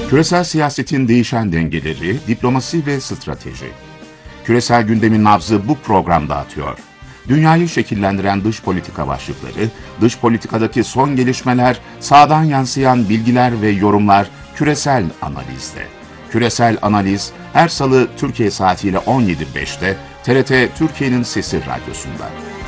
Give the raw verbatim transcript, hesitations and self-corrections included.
Küresel siyasetin değişen dengeleri, diplomasi ve strateji. Küresel gündemin nabzı bu programda atıyor. Dünyayı şekillendiren dış politika başlıkları, dış politikadaki son gelişmeler, sahadan yansıyan bilgiler ve yorumlar küresel analizde. Küresel analiz her salı Türkiye saatiyle on yedi beşte T R T Türkiye'nin Sesi Radyosu'nda.